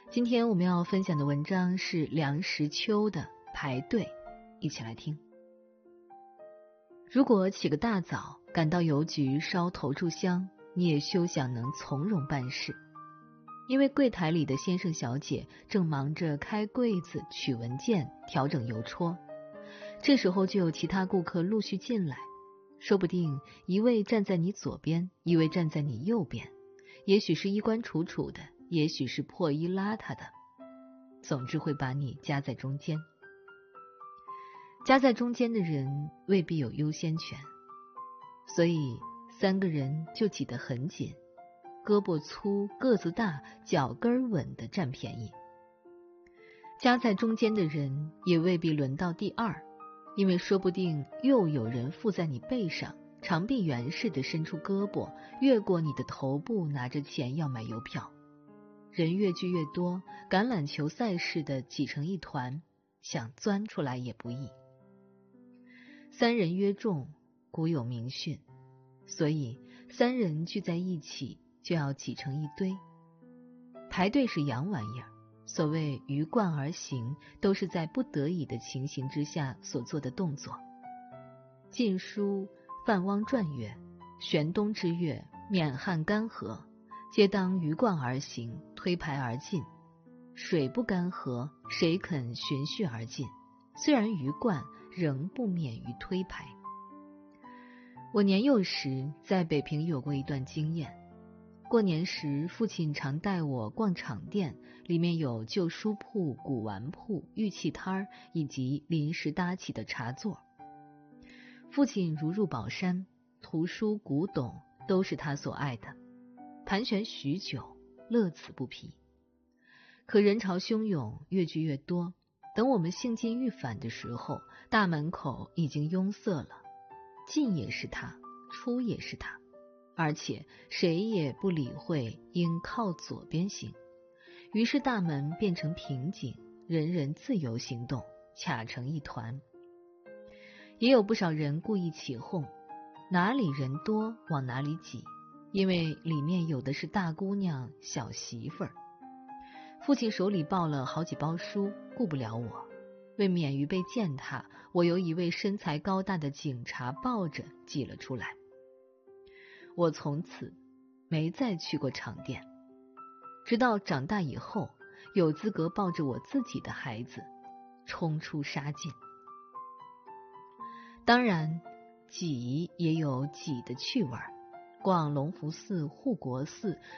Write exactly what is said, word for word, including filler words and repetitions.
今天我们要分享的文章是梁实秋的《排队》，一起来听。如果起个大早赶到邮局烧头炷香，你也休想能从容办事，因为柜台里的先生小姐正忙着开柜子、取文件、调整邮戳，这时候就有其他顾客陆续进来，说不定一位站在你左边，一位站在你右边，也许是衣冠楚楚的，也许是破衣邋遢的，总之会把你夹在中间。夹在中间的人未必有优先权，所以三个人就挤得很紧，胳膊粗、个子大、脚跟稳的占便宜。夹在中间的人也未必轮到第二，因为说不定又有人附在你背上，长臂猿似的伸出胳膊，越过你的头部，拿着钱要买邮票。人越聚越多，橄榄球赛似的挤成一团，想钻出来也不易。三人约众，古有名训，所以三人聚在一起就要挤成一堆。排队是洋玩意儿，所谓鱼贯而行，都是在不得已的情形之下所做的动作。晋书范汪传曰：玄冬之月，免旱干涸，皆当鱼贯而行，推排而进。水不干涸，谁肯循序而进？虽然鱼贯，仍不免于推排。我年幼时在北平有过一段经验，过年时父亲常带我逛场店，里面有旧书铺、古玩铺、玉器摊以及临时搭起的茶座。父亲如入宝山，图书古董都是他所爱的，盘旋许久，乐此不疲。可人潮汹涌，越聚越多，等我们兴尽欲返的时候，大门口已经拥塞了，进也是他，出也是他，而且谁也不理会应靠左边行，于是大门变成瓶颈，人人自由行动，卡成一团。也有不少人故意起哄，哪里人多往哪里挤，因为里面有的是大姑娘、小媳妇儿。父亲手里抱了好几包书，顾不了我，为免于被践踏，我由一位身材高大的警察抱着挤了出来。我从此没再去过场店，直到长大以后，有资格抱着我自己的孩子冲出杀境。当然，挤也有挤的趣味，逛隆福寺、护国寺